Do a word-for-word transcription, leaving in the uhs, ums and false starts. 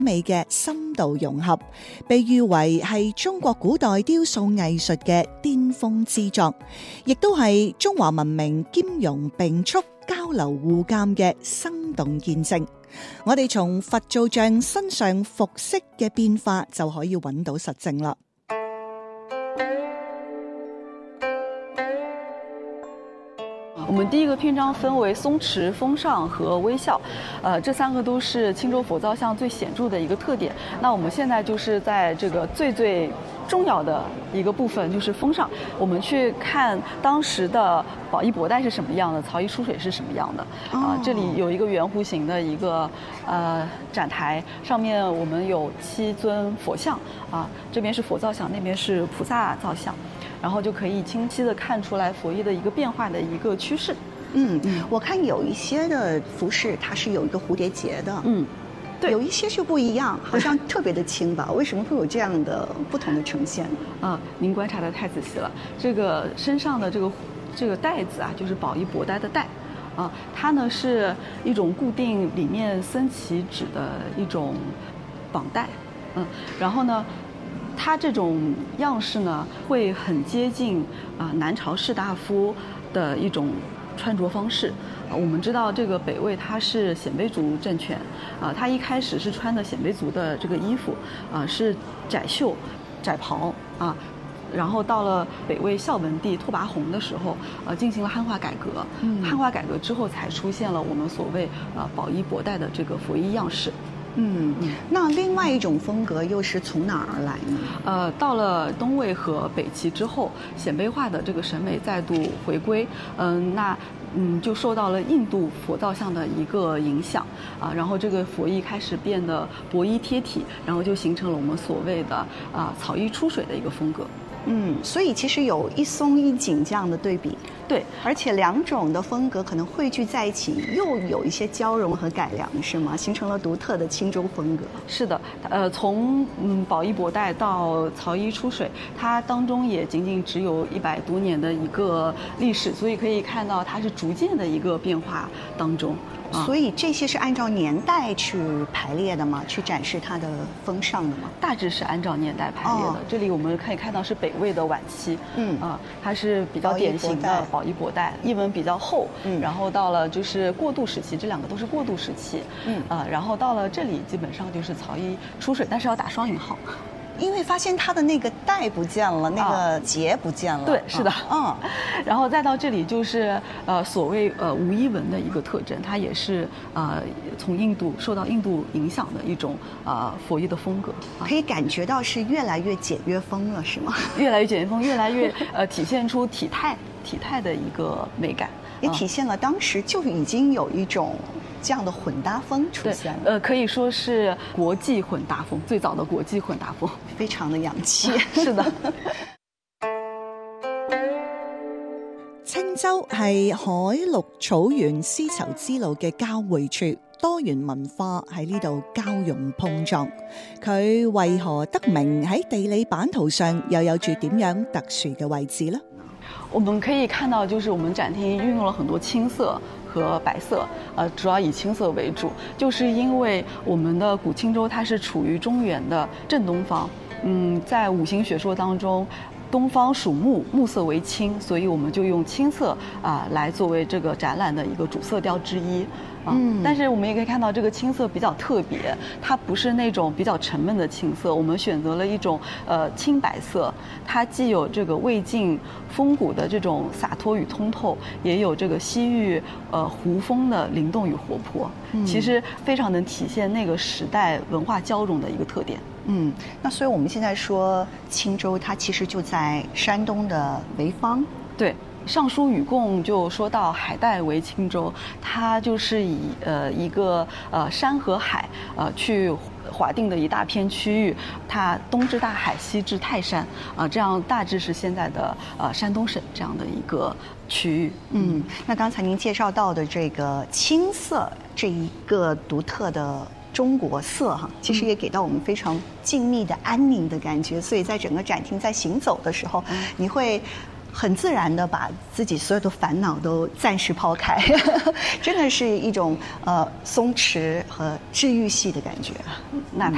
美嘅深度融合，被譽為係中國古代雕塑藝術嘅巔峰之作，亦都係中華文明兼容並蓄、交流互鑒嘅生動見證。我哋從佛造像身上服飾嘅變化就可以揾到實證啦。 我们第一个篇章分为松弛、风尚和微笑，呃，这三个都是青州佛造像最显著的一个特点。那我们现在就是在这个最最重要的一个部分，就是风尚。我们去看当时的宝衣博带是什么样的，曹衣出水是什么样的。啊、呃，这里有一个圆弧形的一个呃展台，上面我们有七尊佛像啊，这边是佛造像，那边是菩萨造像。然后就可以清晰地看出来佛衣的一个变化的一个趋势。 嗯嗯，我看有一些的服饰它是有一个蝴蝶结的， 嗯，对， 有一些就不一样，好像特别的轻薄。为什么会有这样的不同的呈现？ 啊，您观察得太仔细了。这个身上的这个这个带子啊，就是宝衣博带的带。啊，它呢是一种固定里面僧旗指的一种绑带。嗯，然后呢，它这种样式呢，会很接近啊、呃、南朝士大夫的一种穿着方式。啊、我们知道这个北魏它是鲜卑族政权，啊，它一开始是穿的鲜卑族的这个衣服，啊，是窄袖、窄袍啊。然后到了北魏孝文帝拓跋宏的时候，呃，进行了汉化改革。嗯，汉化改革之后，才出现了我们所谓呃宝衣博带的这个佛衣样式。 嗯，那另外一种风格又是从哪儿而来呢？ 呃，到了东魏和北齐之后，鲜卑化的这个审美再度回归。嗯，那嗯就受到了印度佛造像的一个影响啊，然后这个佛衣开始变得薄衣贴体，然后就形成了我们所谓的啊草衣出水的一个风格。 嗯，所以其实有一松一紧这样的对比， 对， 而且两种的风格可能汇聚在一起，又有一些交融和改良，是吗？形成了独特的青州风格。 是的，呃，从嗯宝衣博带到曹衣出水，它当中也仅仅只有一百多年的一个历史，所以可以看到它是逐渐的一个变化当中。 所以这些是按照年代去排列的吗？去展示它的风尚的吗？ 大致是按照年代排列的。哦、这里我们可以看到是北魏的晚期，嗯啊、呃，它是比较典型的宝衣博带，衣纹比较厚，嗯，然后到了就是过渡时期，这两个都是过渡时期，嗯啊、呃，然后到了这里基本上就是曹衣出水，但是要打双引号。 因为发现它的那个带不见了，那个结不见了。 对，是的，嗯，然后再到这里就是呃所谓呃无衣纹的一个特征，它也是呃从印度受到印度影响的一种呃佛衣的风格， 可以感觉到是越来越简约风了，是吗？ 越来越简约风，越来越呃体现出体态体态的一个美感， 也体现了当时就已经有一种这样的混搭风出现了。 呃，可以说是国际混搭风，最早的國際混搭風， 非常的洋氣。 是的。 青州係海陸草原絲綢之路嘅交匯處，多元文化喺呢度交融碰撞。佢為何得名喺地理版圖上又有住點樣特殊嘅位置呢？ 我們可以看到，就是我們展廳運用了很多青色和白色，呃，主要以青色為主，就是因為我們的古青州它是處於中原的正東方，嗯，在五行學說當中，東方屬木，木色為青，所以我們就用青色啊、呃、來作為這個展覽的一個主色調之一。啊、嗯，但是我們也可以看到，這個青色比較特別，它不是那種比較沉悶的青色，我們選擇了一種呃青白色，它既有這個魏晉風骨的這種灑脫與通透，也有這個西域呃胡風的靈動與活潑，嗯、其實非常能體現那個時代文化交融的一個特點。 嗯，那所以我們現在說青州，它其實就在山東的濰坊。 對。尚書與共就說到海帶為青州，它就是以呃一個呃山和海呃去劃定的一大片區域，它東至大海，西至泰山啊、呃，這樣大致是現在的呃山東省這樣的一個區域。 嗯，那剛才您介紹到的這個青色這一個獨特的中國色哈，其實也給到我們非常靜謐的安寧的感覺，所以在整個展廳在行走的時候，你會很自然的把自己所有的煩惱都暫時拋開，真的是一種呃鬆弛和治癒系的感覺。 那太